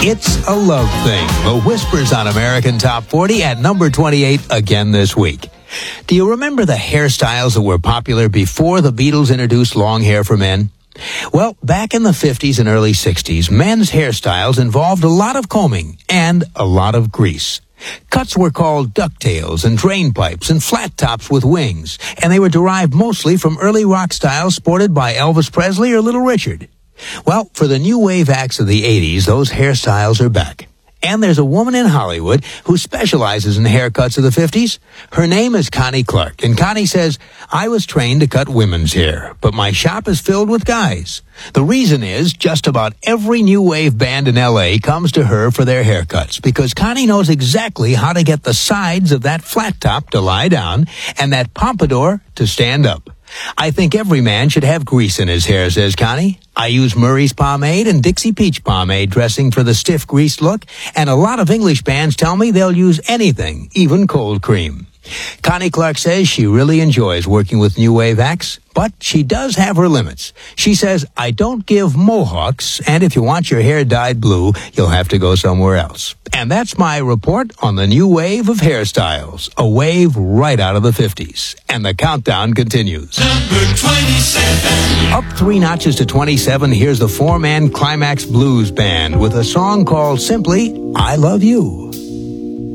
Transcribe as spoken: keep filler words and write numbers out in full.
It's a Love Thing. The Whispers on American Top forty at number twenty-eight again this week. Do you remember the hairstyles that were popular before the Beatles introduced long hair for men? Well, back in the fifties and early sixties, men's hairstyles involved a lot of combing and a lot of grease. Cuts were called ducktails and drain pipes and flat tops with wings, and they were derived mostly from early rock styles sported by Elvis Presley or Little Richard. Well, for the new wave acts of the eighties, those hairstyles are back. And there's a woman in Hollywood who specializes in haircuts of the fifties. Her name is Connie Clark, and Connie says, I was trained to cut women's hair, but my shop is filled with guys. The reason is just about every new wave band in L A comes to her for their haircuts because Connie knows exactly how to get the sides of that flat top to lie down and that pompadour to stand up. I think every man should have grease in his hair, says Connie. I use Murray's Pomade and Dixie Peach Pomade dressing for the stiff greased look, and a lot of English bands tell me they'll use anything, even cold cream. Connie Clark says she really enjoys working with new wave acts, but she does have her limits. She says, I don't give mohawks, and if you want your hair dyed blue, you'll have to go somewhere else. And that's my report on the new wave of hairstyles, a wave right out of the fifties. And the countdown continues. Number twenty-seven. Up three notches to twenty-seven, here's the four-man Climax Blues Band with a song called simply, I Love You.